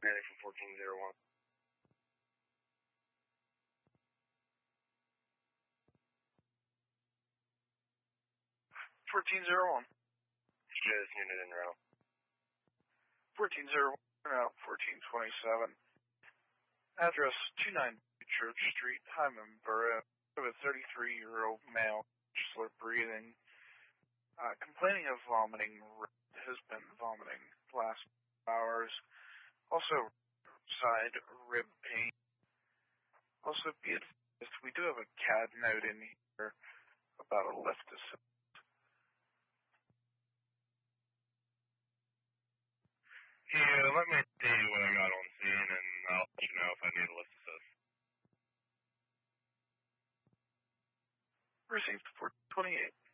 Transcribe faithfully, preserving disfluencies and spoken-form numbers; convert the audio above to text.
Ready for fourteen zero one. fourteen zero one. Shows unit en route. fourteen zero one, route fourteen twenty-seven. Address two ninety Church Street, Hyman Borough, with a thirty-three-year-old male, slur breathing, uh, complaining of vomiting, has been vomiting the last hours. Also, side rib pain. Also, be advised, we do have a C A D note in here about a lift assist. Yeah, let me see what I got on scene, and I'll let you know if I need a lift assist. Received four twenty-eight.